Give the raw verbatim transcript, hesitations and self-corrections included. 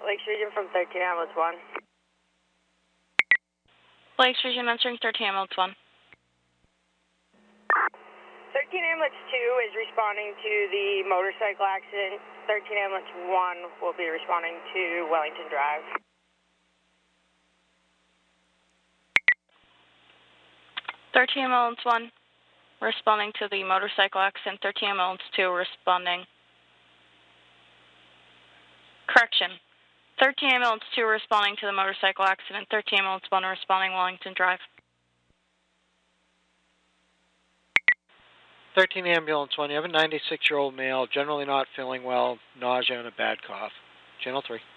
Lakes Region from thirteen ambulance one. Lakes Region answering thirteen ambulance one. thirteen ambulance two is responding to the motorcycle accident. thirteen ambulance one will be responding to Wellington Drive. thirteen ambulance one responding to the motorcycle accident. thirteen ambulance two responding. Correction. thirteen ambulance two responding to the motorcycle accident. thirteen ambulance one responding Wellington Drive. thirteen ambulance one, you have a ninety-six-year-old male, generally not feeling well, nausea and a bad cough. Channel three.